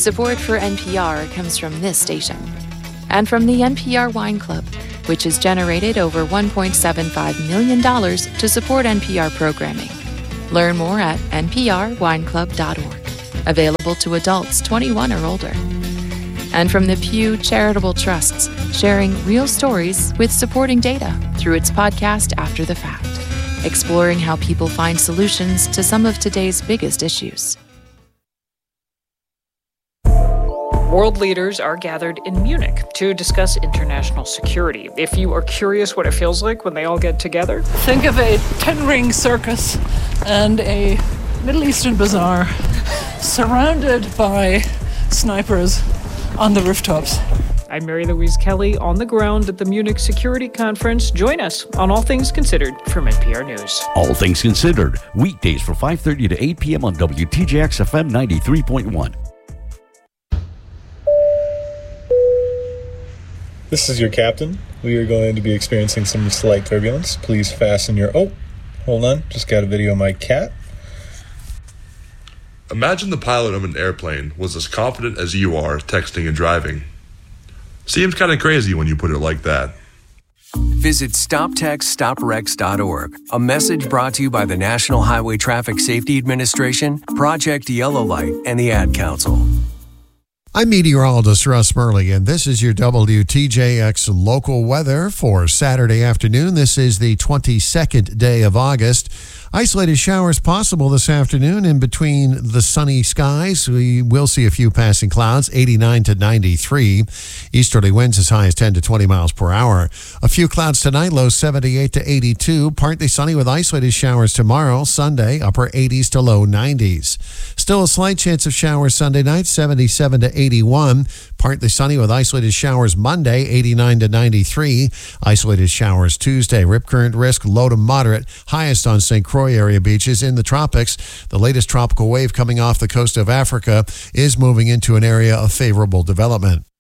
Support for NPR comes from this station and from the NPR Wine Club, which has generated over $1.75 million to support NPR programming. Learn more at nprwineclub.org. Available to adults 21 or older. And from the Pew Charitable Trusts, sharing real stories with supporting data through its podcast After the Fact, exploring how people find solutions to some of today's biggest issues. World leaders are gathered in Munich to discuss international security. If you are curious what it feels like when they all get together, think of a 10-ring circus and a Middle Eastern bazaar surrounded by snipers on the rooftops. I'm Mary Louise Kelly on the ground at the Munich Security Conference. Join us on All Things Considered from NPR News. All Things Considered, weekdays from 5:30 to 8 p.m. on WTJX FM 93.1. This is your captain. We are going to be experiencing some slight turbulence. Please fasten your... Oh, hold on. Just got a video of my cat. Imagine the pilot of an airplane was as confident as you are texting and driving. Seems kind of crazy when you put it like that. Visit StopTextStopWrecks.org. A message brought to you by the National Highway Traffic Safety Administration, Project Yellow Light, and the Ad Council. I'm meteorologist Russ Murley, and this is your WTJX local weather for Saturday afternoon. This is the 22nd day of August. Isolated showers possible this afternoon in between the sunny skies. We will see a few passing clouds, 89 to 93. Easterly winds as high as 10 to 20 miles per hour. A few clouds tonight, low 78 to 82. Partly sunny with isolated showers tomorrow, Sunday, upper 80s to low 90s. Still a slight chance of showers Sunday night, 77 to 81. Partly sunny with isolated showers Monday, 89 to 93. Isolated showers Tuesday. Rip current risk low to moderate. Highest on St. Croix area beaches in the tropics. The latest tropical wave coming off the coast of Africa is moving into an area of favorable development.